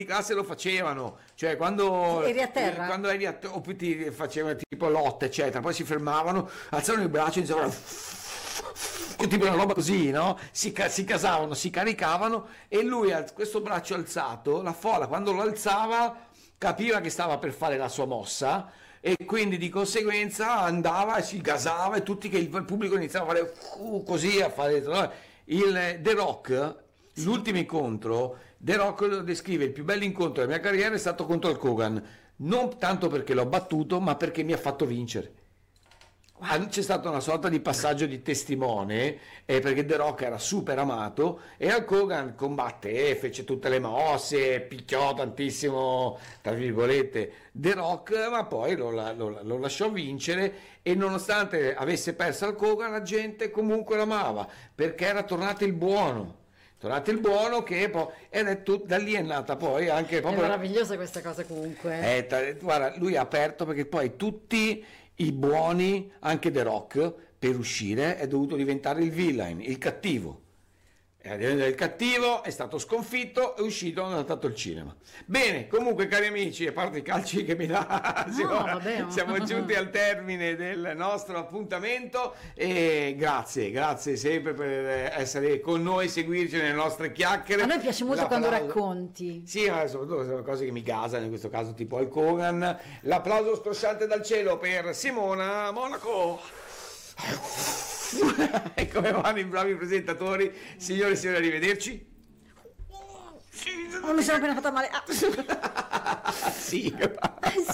di classe lo facevano, cioè quando Eri a terra? quando eri o più ti facevano tipo lotte, eccetera, poi si fermavano, alzavano il braccio e iniziavano tipo una roba così, no? Si casavano, si caricavano e lui questo braccio alzato, la folla quando lo alzava capiva che stava per fare la sua mossa e quindi di conseguenza andava e si gasava e tutti che il pubblico iniziava a fare così, a fare no? Il The Rock, l'ultimo incontro, The Rock lo descrive: il più bello incontro della mia carriera è stato contro Hulk Hogan, non tanto perché l'ho battuto ma perché mi ha fatto vincere. C'è stata una sorta di passaggio di testimone perché The Rock era super amato e Hulk Hogan combatté, fece tutte le mosse, picchiò tantissimo tra virgolette The Rock, ma poi lo lasciò vincere e nonostante avesse perso Hulk Hogan la gente comunque l'amava perché era tornato il buono. Tornato il buono che poi da lì è nata poi anche È proprio meravigliosa questa cosa comunque. guarda, lui ha aperto perché poi tutti i buoni, anche The Rock, per uscire è dovuto diventare il villain, il cattivo. Era diventato il cattivo, è stato sconfitto, è uscito, non è andato al cinema. Bene, comunque cari amici, a parte i calci che mi dà, vabbè. siamo giunti al termine del nostro appuntamento e grazie sempre per essere con noi, seguirci nelle nostre chiacchiere. A noi piace molto quando L'applauso. racconti. Sì, ma soprattutto sono cose che mi gasano, in questo caso tipo Hulk Hogan. L'applauso scrosciante dal cielo per Simona Monaco. E come vanno i bravi presentatori, signore e signori, arrivederci. Oh, mi sono appena fatta male. Sì.